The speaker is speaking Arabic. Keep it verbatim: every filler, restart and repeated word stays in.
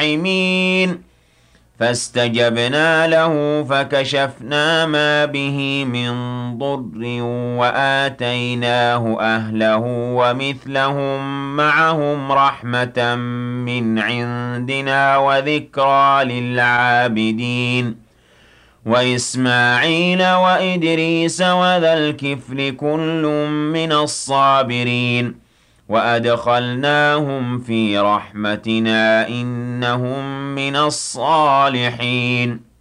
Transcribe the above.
الراحمين فاستجبنا له فكشفنا ما به من ضر وآتيناه أهله ومثلهم معهم رحمة من عندنا وذكرى للعابدين وإسماعيل وإدريس وذا الكفل كل من الصابرين وأدخلناهم في رحمتنا إنهم من الصالحين